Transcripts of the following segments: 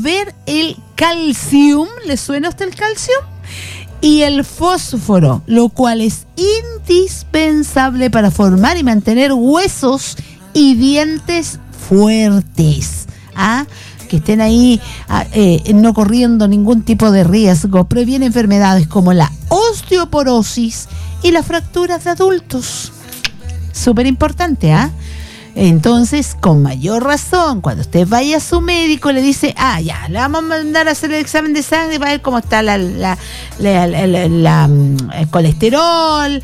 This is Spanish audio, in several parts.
promover el calcium. ¿Le suena a usted el calcium? Y el fósforo, lo cual es indispensable para formar y mantener huesos y dientes fuertes. Que estén ahí no corriendo ningún tipo de riesgo. Previene enfermedades como la osteoporosis y las fracturas de adultos. Súper importante, Entonces, con mayor razón, cuando usted vaya a su médico, le dice, ya, le vamos a mandar a hacer el examen de sangre para ver cómo está el colesterol,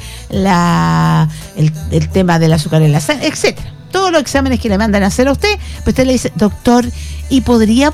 el tema del azúcar en la sangre, etcétera. Todos los exámenes que le mandan a hacer a usted, pues usted le dice, doctor, ¿y podría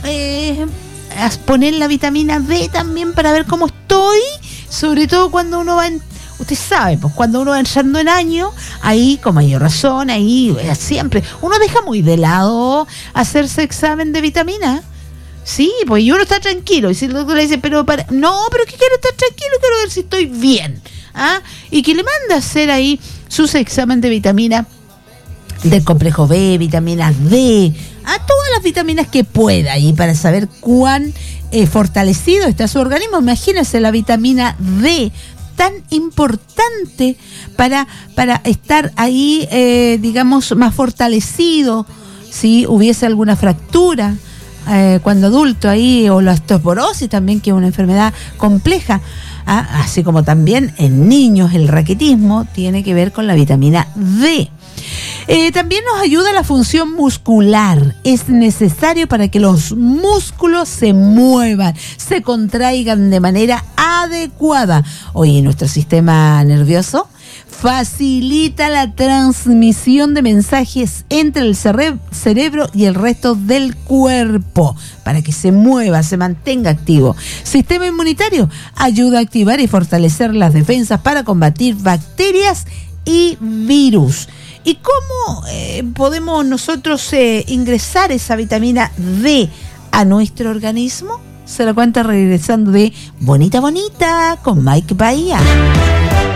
poner la vitamina D también para ver cómo estoy? Sobre todo cuando uno va usted sabe, pues cuando uno va entrando en año, ahí con mayor razón, ahí siempre, uno deja muy de lado hacerse examen de vitamina. Sí, pues y uno está tranquilo, y si el doctor le dice, pero que quiero estar tranquilo, quiero ver si estoy bien, y que le manda a hacer ahí sus exámenes de vitamina, del complejo B, vitamina D, todas las vitaminas que pueda ahí para saber cuán fortalecido está su organismo. Imagínense la vitamina D, tan importante para estar ahí, digamos, más fortalecido si hubiese alguna fractura cuando adulto ahí, o la osteoporosis también, que es una enfermedad compleja, así como también en niños el raquitismo tiene que ver con la vitamina D. También nos ayuda la función muscular. Es necesario para que los músculos se muevan, se contraigan de manera adecuada. Oye, nuestro sistema nervioso facilita la transmisión de mensajes entre el cerebro y el resto del cuerpo para que se mueva, se mantenga activo. Sistema inmunitario ayuda a activar y fortalecer las defensas para combatir bacterias y virus. ¿Y cómo podemos nosotros ingresar esa vitamina D a nuestro organismo? Se lo cuenta regresando de Bonita Bonita con Mike Bahía.